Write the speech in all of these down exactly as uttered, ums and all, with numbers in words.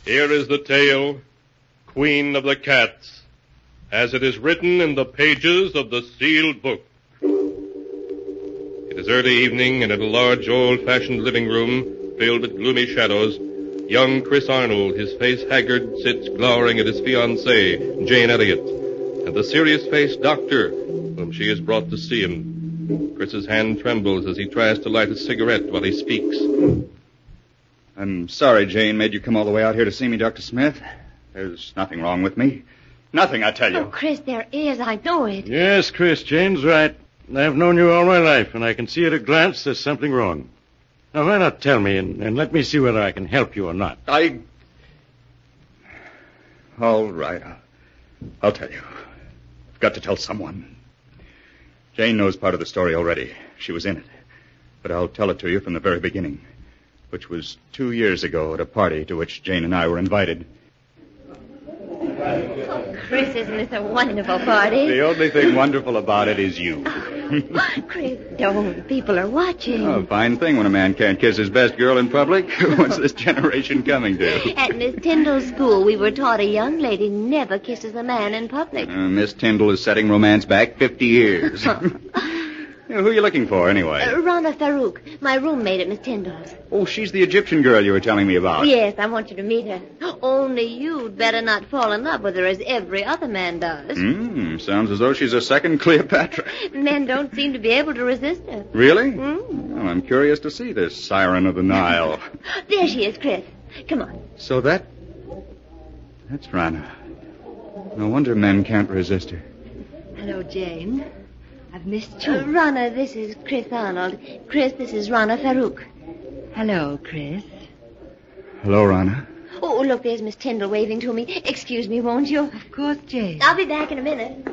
Here is the tale, Queen of the Cats, as it is written in the pages of the sealed book. It is early evening, and in a large, old-fashioned living room filled with gloomy shadows, young Chris Arnold, his face haggard, sits glowering at his fiancée, Jane Elliott, and the serious-faced doctor, whom she has brought to see him. Chris's hand trembles as he tries to light a cigarette while he speaks. I'm sorry Jane made you come all the way out here to see me, Doctor Smith. There's nothing wrong with me. Nothing, I tell you. Oh, Chris, there is. I know it. Yes, Chris, Jane's right. I've known you all my life, and I can see at a glance there's something wrong. Now, why not tell me, and, and let me see whether I can help you or not? I... All right, I'll, I'll tell you. I've got to tell someone. Jane knows part of the story already. She was in it. But I'll tell it to you from the very beginning, which was two years ago at a party to which Jane and I were invited. Oh, Chris, isn't this a wonderful party? The only thing wonderful about it is you. Chris, don't. People are watching. Oh, fine thing when a man can't kiss his best girl in public. What's this generation coming to? At Miss Tyndall's school, we were taught a young lady never kisses a man in public. Uh, Miss Tyndall is setting romance back fifty years. Yeah, who are you looking for, anyway? Uh, Rana Farouk, my roommate at Miss Tyndall's. Oh, she's the Egyptian girl you were telling me about. Yes, I want you to meet her. Only you'd better not fall in love with her as every other man does. Hmm, sounds as though she's a second Cleopatra. Men don't seem to be able to resist her. Really? Mm. Well, I'm curious to see this siren of the Nile. There she is, Chris. Come on. So that... That's Rana. No wonder men can't resist her. Hello, Jane. I've missed you. Uh, Rana, this is Chris Arnold. Chris, this is Rana Farouk. Hello, Chris. Hello, Rana. Oh, look, there's Miss Tyndall waving to me. Excuse me, won't you? Of course, Jane. I'll be back in a minute.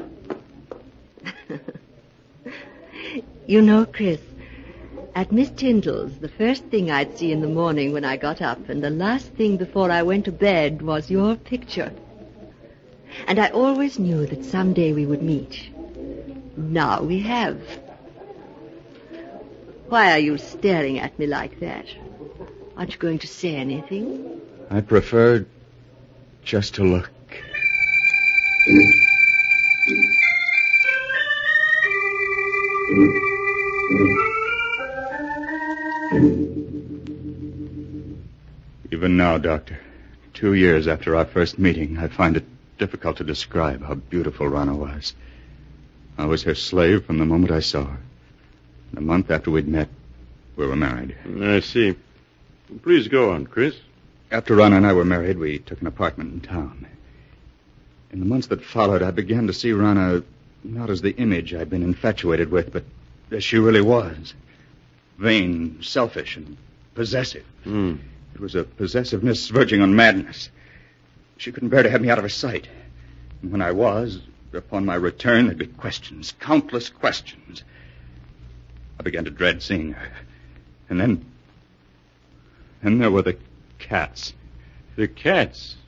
You know, Chris, at Miss Tyndall's, the first thing I'd see in the morning when I got up, and the last thing before I went to bed, was your picture. And I always knew that someday we would meet. Now we have. Why are you staring at me like that? Aren't you going to say anything? I prefer just to look. Even now, Doctor, two years after our first meeting, I find it difficult to describe how beautiful Rana was. I was her slave from the moment I saw her. And a month after we'd met, we were married. I see. Please go on, Chris. After Rana and I were married, we took an apartment in town. In the months that followed, I began to see Rana not as the image I'd been infatuated with, but as she really was. Vain, selfish, and possessive. Mm. It was a possessiveness verging on madness. She couldn't bear to have me out of her sight. And when I was, upon my return, there'd be questions, countless questions. I began to dread seeing her. And then... Then there were the cats. The cats?